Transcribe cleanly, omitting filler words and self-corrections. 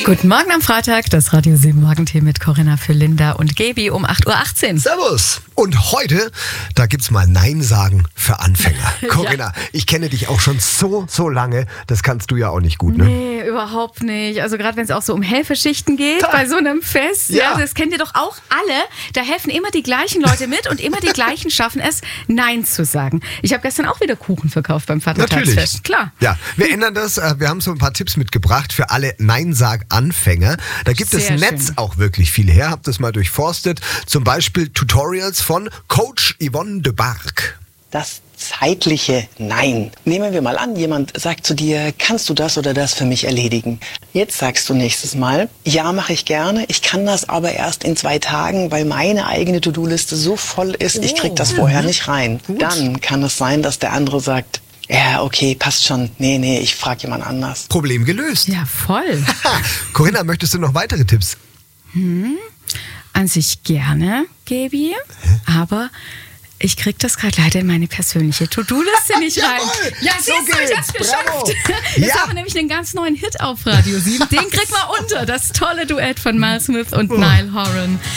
Guten Morgen am Freitag, das Radio 7 Morgentee mit Corinna für Linda und Gaby um 8.18 Uhr. Servus. Und heute, da gibt's mal Nein sagen für Anfänger. Corinna, ich kenne dich auch schon so lange, das kannst du ja auch nicht gut, ne? Nee, überhaupt nicht. Also gerade wenn es auch so um Helferschichten geht, bei so einem Fest, ja, das kennt ihr doch auch alle. Da helfen immer die gleichen Leute mit und immer die gleichen schaffen es, Nein zu sagen. Ich habe gestern auch wieder Kuchen verkauft beim Vatertagsfest. Natürlich. Klar. Ja, wir ändern das. Wir haben so ein paar Tipps mitgebracht für alle Nein-Sag-Anfänger. Da gibt es Sehr im Netz schön. auch wirklich viel her. Habt das mal durchforstet. Zum Beispiel Tutorials von Coach Yvonne de Barg. Das zeitliche Nein. Nehmen wir mal an, jemand sagt zu dir, kannst du das oder das für mich erledigen? Jetzt sagst du nächstes Mal, ja, mache ich gerne, ich kann das aber erst in 2 Tagen, weil meine eigene To-Do-Liste so voll ist, ich krieg das vorher nicht rein. Dann kann es sein, dass der andere sagt, ja, okay, passt schon, nee, ich frage jemand anders. Problem gelöst. Ja, voll. Corinna, möchtest du noch weitere Tipps? An sich gerne, Gaby, aber ich krieg das gerade leider in meine persönliche To-Do-Liste nicht rein. Jawohl, Ja, so siehst du, ich hab's geht's. Bravo. geschafft. Jetzt Ja. haben wir nämlich einen ganz neuen Hit auf Radio 7. Den kriegt man unter. Das tolle Duett von Miles Smith und Niall Horan.